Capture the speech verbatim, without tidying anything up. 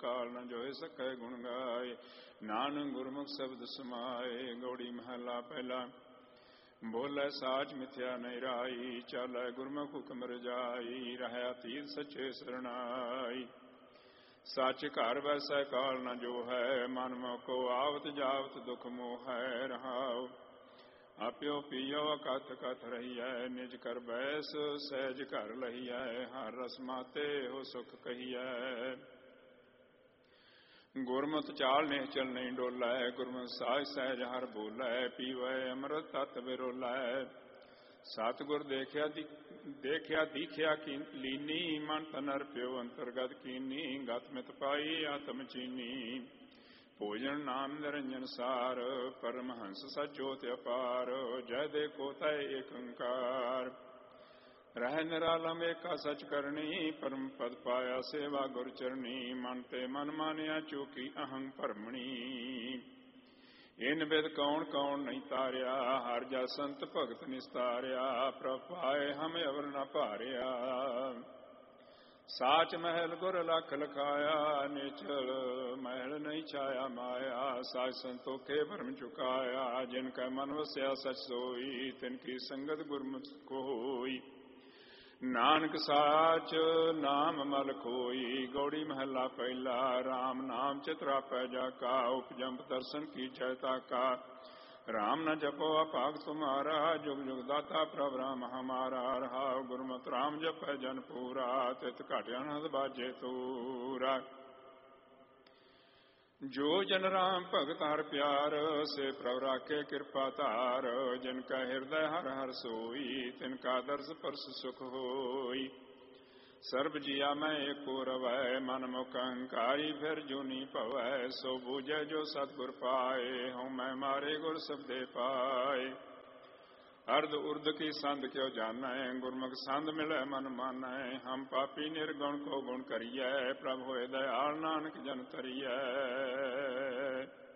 ਕਾਲ ਨ ਜੋਇ ਸਕੈ ਗੁਣ ਗਾਏ। ਨਾਨਕ ਗੁਰਮੁਖ ਸ਼ਬਦ ਸਮਾਏ। ਗੌੜੀ ਮਹੱਲਾ ਪਹਿਲਾ। ਬੋਲੇ ਸਾਚ ਮਿਥਿਆ ਨਹੀਂ ਰਾਈ, ਚਾਲੈ ਗੁਰਮੁਖ ਹੁਕਮ ਰਜਾਈ, ਰਹਿਆ ਤੀਰ ਸੱਚੇ ਸਰਣਾਈ। ਸੱਚ ਘਰ ਵੈਸੈ ਕਾਲ ਨ ਜੋ ਹੈ, ਮਨ ਮੋ ਕੋ ਆਵਤ ਜਾਵਤ ਦੁਖ ਮੋਹ ਹੈ। ਰਹਾਉ ਆਪਿਓ ਪੀਓ ਕਥ ਕਥ ਰਹੀਐ, ਨਿਜ ਕਰ ਬੈਸ ਸਹਿਜ ਘਰ ਲਹੀਐ। ਹਰ ਰਸ ਮਾਤੇ ਹੋ ਸੁਖ ਕਹੀਐ। ਗੁਰਮਤਿ ਚਾਲ ਨਿਹਚਲ ਨਹੀਂ ਡੋਲੈ, ਗੁਰਮਤਿ ਸਾਜ ਸਹਿਜ ਹਰ ਬੋਲੈ। ਪੀਵੈ ਅੰਮ੍ਰਿਤ ਤਤ ਵਿਰੋਲੈ, ਸਤਿਗੁਰ ਦੇਖਿਆ ਦੇਖਿਆ ਦੀਖਿਆ ਕੀ ਲੀਨੀ। ਮਨ ਤਨ ਅਰਪਿਓ ਅੰਤਰਗਤ ਕੀਨੀ, ਗਤ ਮਿਤ ਪਾਈ ਆਤਮ ਚੀਨੀ। ਭੋਜਨ ਨਾਮ ਨਿਰੰਜਨ ਸਾਰ, ਪਰਮਹੰਸ ਸਚ ਜੋਤਿ ਅਪਾਰ। ਜੈ ਦੇਖੋ ਤੈ ਏਕ ਓੰਕਾਰ, ਰਹਿ ਨਿਰਾਲਮ ਏਕਾ ਸਚ ਕਰਨੀ। ਪਰਮ ਪਦ ਪਾਇਆ ਸੇਵਾ ਗੁਰ ਚਰਨੀ, ਮਨ ਤੇ ਮਨ ਮਾਨਿਆ ਚੂਕੀ ਅਹੰ ਭਰਮਣੀ। ਇਨ ਬਿਦ ਕੌਣ ਕੌਣ ਨਹੀਂ ਤਾਰਿਆ, ਹਰ ਜਾ ਸੰਤ ਭਗਤ ਨਿਸਤਾਰਿਆ। ਪ੍ਰਭ ਪਾਏ ਹਮ ਅਵਰ ਨ ਭਾਰਿਆ, ਸਾਚ ਮਹਿਲ ਗੁਰ ਲਖ ਲਖਾਇਆ। ਨਿਚਲ ਮਹਿਲ ਨਹੀਂ ਛਾਇਆ ਮਾਇਆ, ਸਾਚ ਸੰਤੋਖੇ ਭਰਮ ਚੁਕਾਇਆ। ਜਿਨ ਕੈ ਮਨ ਵਸਿਆ ਸਚ ਸੋਈ, ਤਿਨ ਕੀ ਸੰਗਤ ਗੁਰਮੁਖ ਕੋਈ। ਨਾਨਕ ਸਾਚ ਨਾਮ ਮਲ ਖੋਈ। ਗੌੜੀ ਮਹੱਲਾ ਪਹਿਲਾ। ਰਾਮ ਨਾਮ ਚਿਤਰਾਪੈ ਜਾ ਕਾ, ਉਪਜੰਪ ਦਰਸ਼ਨ ਕੀਜੈ ਤਾ ਕਾ। ਰਾਮ ਨ ਜਪੋ ਅਭਾਗ ਤੁਮਾਰਾ, ਜੁਗ ਜੁਗ ਦਾਤਾ ਪ੍ਰਭ ਰਾਮ ਹਮਾਰਾ। ਰਹਾਉ ਗੁਰਮਤਿ ਰਾਮ ਜਪੈ ਜਨ ਪੂਰਾ, ਤਿਤ ਘਟ ਅਨੰਦ ਬਾਜੇ ਤੂਰਾ। ਜੋ ਜਨ ਰਾਮ ਭਗਤ ਹਰ ਪਿਆਰ, ਸੇ ਪ੍ਰਭ ਰਾਖੇ ਕਿਰਪਾ ਧਾਰ। ਜਿਨ ਕਾ ਹਿਰਦੈ ਹਰ ਹਰ ਸੋਈ, ਤਿਨ ਕਾ ਦਰਸ ਪਰਸ ਸੁਖ ਹੋਈ। ਸਰਬ ਜੀਆ ਮੈਂ ਏਕੋ ਰਵੈ, ਮਨ ਮੁਖ ਅਹੰਕਾਰੀ ਫਿਰ ਜੂਨੀ ਭਵੈ। ਸੋ ਬੂਝੈ ਜੋ ਸਤਿਗੁਰ ਪਾਏ, ਹਉ ਮੈਂ ਮਾਰੇ ਗੁਰ ਸਬਦੇ ਪਾਏ। ਅਰਧ ਉਰਧ ਕੀ ਸੰਧ ਕਿਉ ਜਾਣੈ, ਗੁਰਮੁਖ ਸੰਧ ਮਿਲੈ ਮਨ ਮਾਨੈ। ਹਮ ਪਾਪੀ ਨਿਰਗੁਣ ਕੋ ਗੁਣ ਕਰੀਐ, ਪ੍ਰਭ ਹੋਏ ਦਇਆਲ ਨਾਨਕ ਜਨ ਤਰੀਐ।